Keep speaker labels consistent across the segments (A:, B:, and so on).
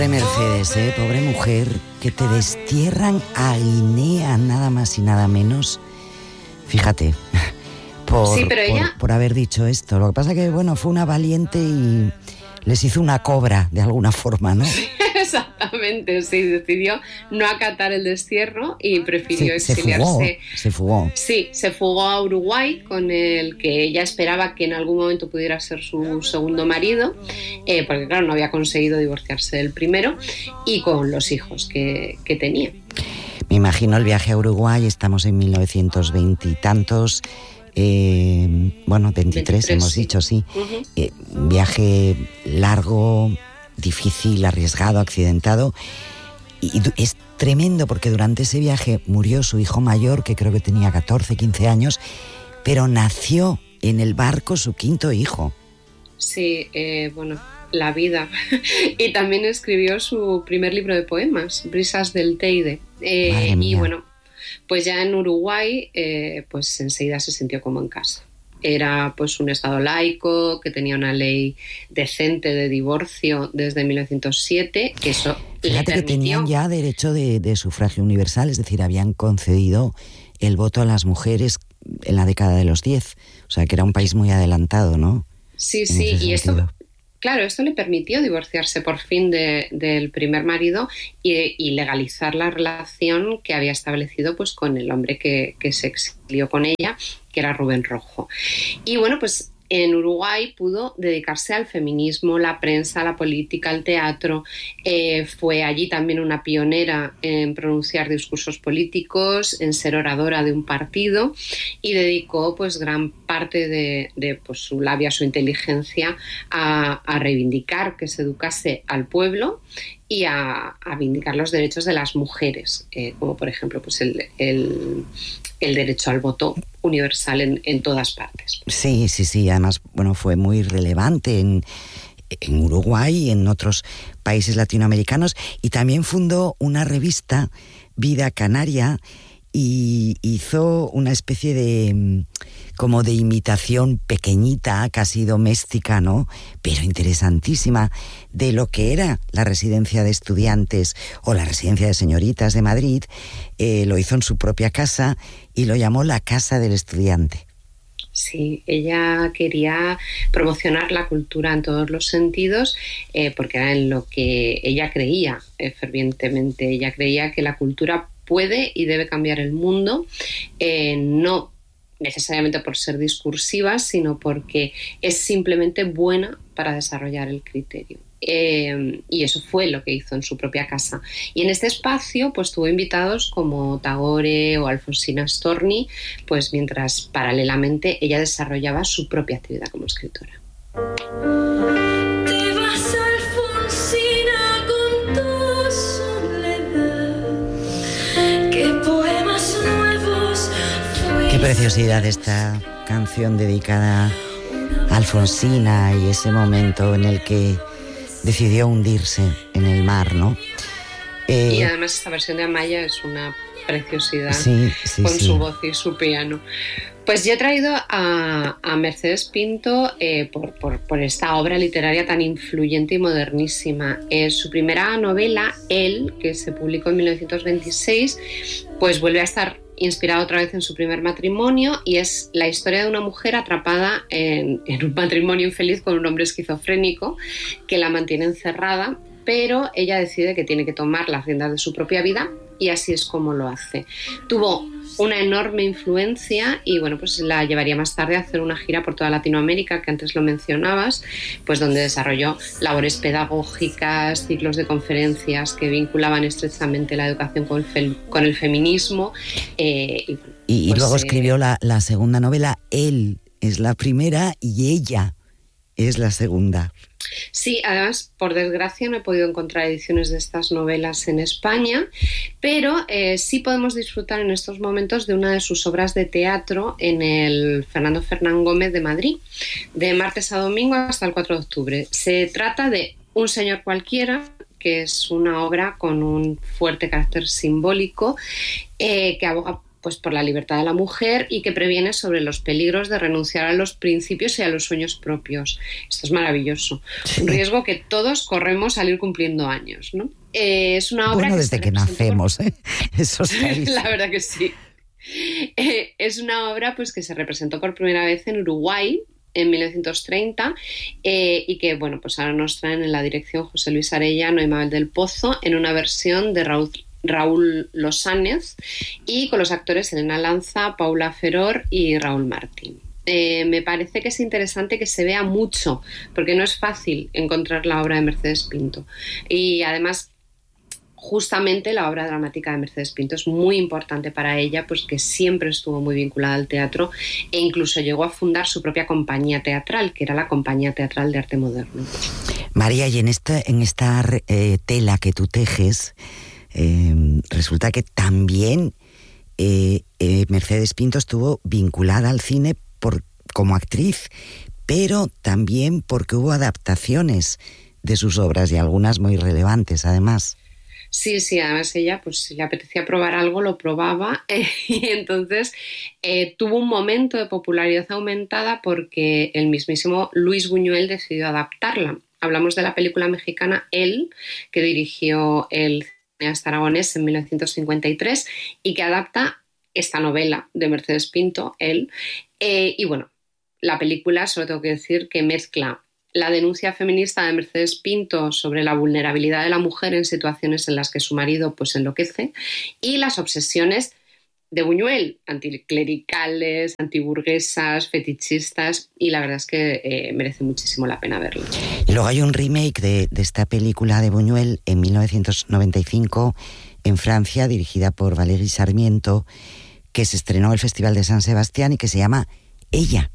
A: Mercedes, pobre mujer, que te destierran a Guinea, nada más y nada menos. Fíjate, por haber dicho esto. Lo que pasa que, bueno, fue una valiente y les hizo una cobra, de alguna forma, ¿no?
B: Exactamente, sí, decidió no acatar el destierro y prefirió exiliarse.
A: Se fugó.
B: Sí, se fugó a Uruguay, con el que ella esperaba que en algún momento pudiera ser su segundo marido, porque claro, no había conseguido divorciarse del primero, y con los hijos que tenía.
A: Me imagino el viaje a Uruguay, estamos en 1920 y tantos, 23 hemos dicho, sí. Uh-huh. Viaje largo, difícil, arriesgado, accidentado, y es tremendo porque durante ese viaje murió su hijo mayor, que creo que tenía 14, 15 años, pero nació en el barco su quinto hijo.
B: Sí, la vida. Y también escribió su primer libro de poemas, Brisas del Teide. Y bueno, pues ya en Uruguay, pues enseguida se sintió como en casa. Era pues un estado laico que tenía una ley decente de divorcio desde 1907, que eso le permitió...
A: que tenían ya derecho de sufragio universal, es decir, habían concedido el voto a las mujeres en la década de los 10, o sea que era un país muy adelantado, ¿no?
B: Sí, y esto... Claro, esto le permitió divorciarse por fin del primer marido y legalizar la relación que había establecido pues con el hombre que se exilió con ella, que era Rubén Rojo. Y bueno, pues en Uruguay pudo dedicarse al feminismo, la prensa, la política, el teatro. Fue allí también una pionera en pronunciar discursos políticos, en ser oradora de un partido, y dedicó pues gran parte de pues, su labia, su inteligencia a reivindicar que se educase al pueblo y a vindicar los derechos de las mujeres, como por ejemplo pues el derecho al voto universal en todas partes.
A: Sí, además, bueno, fue muy relevante en Uruguay y en otros países latinoamericanos, y también fundó una revista, Vida Canaria, y hizo una especie de como de imitación pequeñita, casi doméstica, ¿no? Pero interesantísima, de lo que era la residencia de estudiantes o la residencia de señoritas de Madrid. Lo hizo en su propia casa y lo llamó la Casa del Estudiante.
B: Sí, ella quería promocionar la cultura en todos los sentidos, porque era en lo que ella creía fervientemente. Ella creía que la cultura puede y debe cambiar el mundo, no necesariamente por ser discursiva, sino porque es simplemente buena para desarrollar el criterio. Y eso fue lo que hizo en su propia casa. Y en este espacio pues tuvo invitados como Tagore o Alfonsina Storni, pues mientras paralelamente ella desarrollaba su propia actividad como escritora.
A: Qué preciosidad esta canción dedicada a Alfonsina y ese momento en el que decidió hundirse en el mar, ¿no?
B: Y además esta versión de Amaya es una preciosidad, con su voz y su piano. Pues yo he traído a Mercedes Pinto por esta obra literaria tan influyente y modernísima. Su primera novela, Él, que se publicó en 1926, pues vuelve a estar inspirada otra vez en su primer matrimonio, y es la historia de una mujer atrapada en un matrimonio infeliz con un hombre esquizofrénico que la mantiene encerrada, pero ella decide que tiene que tomar las riendas de su propia vida, y así es como lo hace. Tuvo una enorme influencia y bueno, pues la llevaría más tarde a hacer una gira por toda Latinoamérica, que antes lo mencionabas, pues donde desarrolló labores pedagógicas, ciclos de conferencias que vinculaban estrechamente la educación con el feminismo.
A: Y luego escribió la segunda novela. Él es la primera y ella es la segunda.
B: Sí, además, por desgracia, no he podido encontrar ediciones de estas novelas en España, pero sí podemos disfrutar en estos momentos de una de sus obras de teatro en el Fernando Fernán Gómez de Madrid, de martes a domingo hasta el 4 de octubre. Se trata de Un señor cualquiera, que es una obra con un fuerte carácter simbólico, que aboga pues por la libertad de la mujer y que previene sobre los peligros de renunciar a los principios y a los sueños propios. Esto es maravilloso. Un riesgo que todos corremos al ir cumpliendo años, ¿no? Es una obra
A: desde que nacemos, eso
B: la verdad que sí. Es una obra pues que se representó por primera vez en Uruguay en 1930 y que, bueno, pues ahora nos traen en la dirección José Luis Arellano y Mabel del Pozo en una versión de Raúl Losánez y con los actores Elena Lanza, Paula Feror y Raúl Martín. Me parece que es interesante que se vea mucho, porque no es fácil encontrar la obra de Mercedes Pinto. Y además, justamente la obra dramática de Mercedes Pinto es muy importante para ella, pues que siempre estuvo muy vinculada al teatro e incluso llegó a fundar su propia compañía teatral, que era la Compañía Teatral de Arte Moderno.
A: María, y en esta tela que tú tejes, resulta que también Mercedes Pinto estuvo vinculada al cine como actriz, pero también porque hubo adaptaciones de sus obras y algunas muy relevantes además.
B: Sí, además ella, pues si le apetecía probar algo, lo probaba y entonces tuvo un momento de popularidad aumentada porque el mismísimo Luis Buñuel decidió adaptarla. Hablamos de la película mexicana Él, que dirigió el cineasta aragonés en 1953 y que adapta esta novela de Mercedes Pinto, Él. Y bueno, la película, solo tengo que decir que mezcla la denuncia feminista de Mercedes Pinto sobre la vulnerabilidad de la mujer en situaciones en las que su marido pues enloquece y las obsesiones de Buñuel, anticlericales, antiburguesas, fetichistas, y la verdad es que merece muchísimo la pena verlo.
A: Y luego hay un remake de esta película de Buñuel en 1995 en Francia, dirigida por Valéry Sarmiento, que se estrenó en el Festival de San Sebastián y que se llama Ella.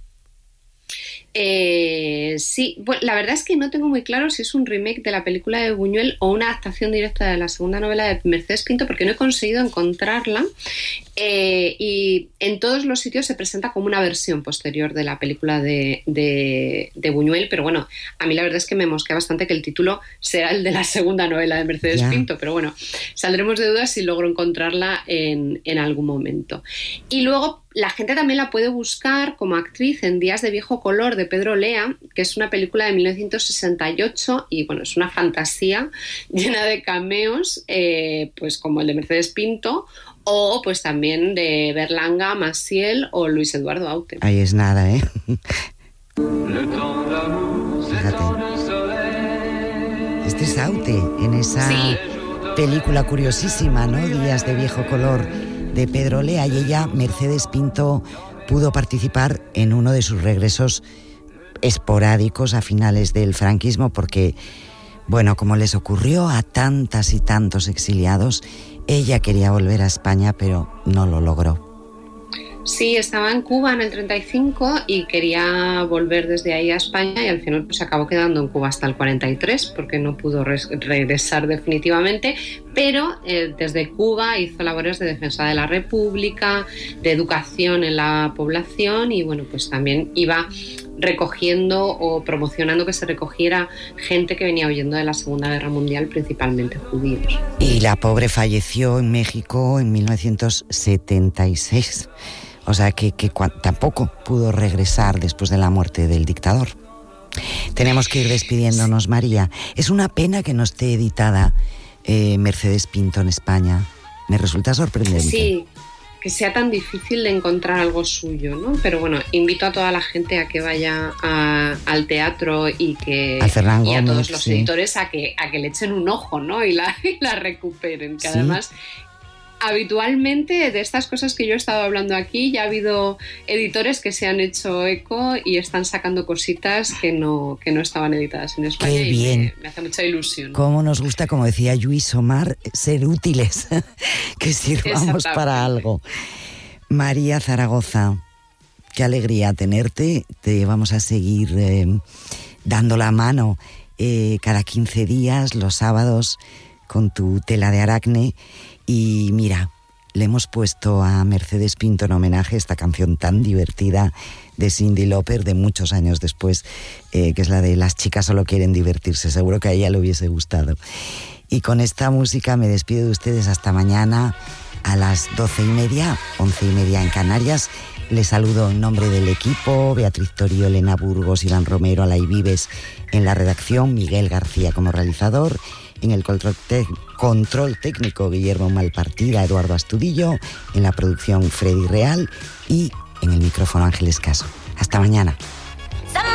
B: Sí, bueno, la verdad es que no tengo muy claro si es un remake de la película de Buñuel o una adaptación directa de la segunda novela de Mercedes Pinto, porque no he conseguido encontrarla y en todos los sitios se presenta como una versión posterior de la película de Buñuel, pero bueno, a mí la verdad es que me mosquea bastante que el título sea el de la segunda novela de Mercedes Pinto, pero bueno, saldremos de dudas si logro encontrarla en algún momento. Y luego la gente también la puede buscar como actriz en Días de viejo color de Pedro Lea, que es una película de 1968 y bueno, es una fantasía llena de cameos, pues como el de Mercedes Pinto o pues también de Berlanga, Maciel o Luis Eduardo Aute.
A: Ahí es nada, ¿eh? Fíjate. Este es Aute en esa película curiosísima, ¿no? Días de viejo color de Pedro Lea, y ella, Mercedes Pinto, pudo participar en uno de sus regresos esporádicos a finales del franquismo porque, bueno, como les ocurrió a tantas y tantos exiliados, ella quería volver a España, pero no lo logró.
B: Sí, estaba en Cuba en el 35 y quería volver desde ahí a España y al final pues acabó quedando en Cuba hasta el 43 porque no pudo regresar definitivamente, pero desde Cuba hizo labores de defensa de la República, de educación en la población y bueno, pues también iba recogiendo o promocionando que se recogiera gente que venía huyendo de la Segunda Guerra Mundial, principalmente judíos.
A: Y la pobre falleció en México en 1976. O sea que tampoco pudo regresar después de la muerte del dictador. Tenemos que ir despidiéndonos, María. Es una pena que no esté editada Mercedes Pinto en España. Me resulta sorprendente.
B: Sí, que sea tan difícil de encontrar algo suyo, ¿no? Pero bueno, invito a toda la gente a que vaya al teatro y a todos los editores a que le echen un ojo, ¿no? Y la recuperen, que además habitualmente de estas cosas que yo he estado hablando aquí ya ha habido editores que se han hecho eco y están sacando cositas que no estaban editadas en España.
A: Qué bien.
B: Me hace mucha ilusión.
A: Cómo nos gusta, como decía Lluís Omar, ser útiles, que sirvamos para algo. María Zaragoza, qué alegría tenerte. Te vamos a seguir dando la mano cada 15 días, los sábados, con tu tela de Aracne. Y mira, le hemos puesto a Mercedes Pinto en homenaje esta canción tan divertida de Cyndi Lauper de muchos años después, que es la de Las chicas solo quieren divertirse. Seguro que a ella le hubiese gustado. Y con esta música me despido de ustedes hasta mañana a las 12:30, 11:30 en Canarias. Les saludo en nombre del equipo: Beatriz Torio, Elena Burgos, Iván Romero, Alay Vives en la redacción, Miguel García como realizador, en el control técnico Guillermo Malpartida, Eduardo Astudillo, en la producción Freddy Real y en el micrófono Ángeles Caso. Hasta mañana.